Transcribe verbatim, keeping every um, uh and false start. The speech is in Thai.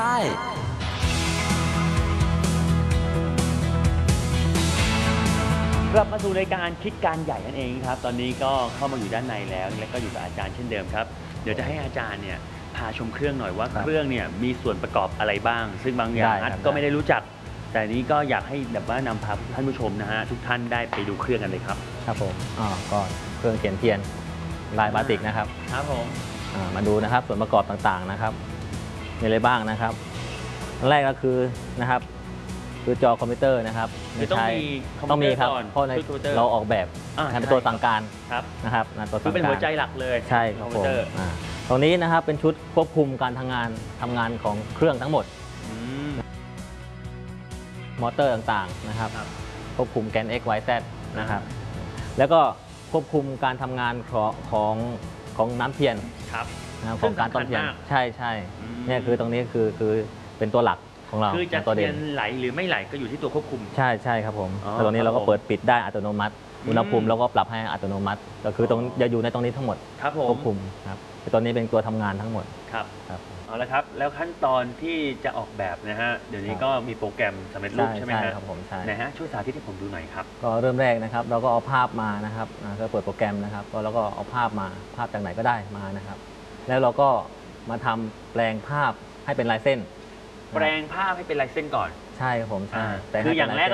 ได้กลับมาสู่รายการคิดการใหญ่นั่นเองครับตอนนี้ก็เข้ามาอยู่ด้านในแล้วและก็อยู่กับอาจารย์เช่นเดิมครับเดี๋ยวจะให้อาจารย์เนี่ยพาชมเครื่องหน่อยว่าเครื่องเนี่ยมีส่วนประกอบอะไรบ้าง ซึ่งบางอย่างนัดก็ไม่ได้รู้จักแต่นี้ก็อยากให้แบบว่านำพาท่านผู้ชมนะฮะทุกท่านได้ไปดูเครื่องกันเลยครับครับผมอ๋อก็เครื่องเขียนเทียนลายบาติกนะครับครับผมมาดูนะครับส่วนประกอบต่างๆนะครับมีอะไรบ้างนะครับอันแรกก็คือนะครับคือจอคอมพิวเตอร์นะครับไม่ใช่ต้องมีครับเพราะในเราออกแบบในตัวสั่งการนะครับตัวสั่งการเป็นหัวใจหลักเลยใช่ครับผมตรงนี้นะครับเป็นชุดควบคุมการทำงานทำงานของเครื่องทั้งหมดมอเตอร์ต่างๆนะครับควบคุมแกน X Y Z นะครับแล้วก็ควบคุมการทำงานของของของน้ำเทียนของการต้นเทียนใช่ใช่เนี่ยคือตรงนี้คือคือเป็นตัวหลักของเราคือจะเทียนไหลหรือไม่ไหลก็อยู่ที่ตัวควบคุมใช่ใช่ครับผมตรงนี้เราก็เปิดปิดได้อัตโนมัติอุณหภูมิเราก็ปรับให้อัตโนมัติก็คือตรงจะอยู่ในตรงนี้ทั้งหมดควบคุมครับตัวนี้เป็นตัวทำงานทั้งหมดครับเอาละครับแล้วขั้นตอนที่จะออกแบบนะฮะเดี๋ยวนี้ก็มีโปรแกรมสำเร็จรูปใช่ไหมครับผมใช่นะฮะช่วยสาธิตให้ผมดูหน่อยครับก็เริ่มแรกนะครับเราก็เอาภาพมานะครับก็เปิดโปรแกรมนะครับก็แล้วก็เอาภาพมาภาพจากไหนก็ได้มานะครับแล้วเราก็มาทำแปลงภาพให้เป็นลายเส้นแปลงภาพให้เป็นลายเส้นก่อนใช่ครับผมใช่คืออย่างแรก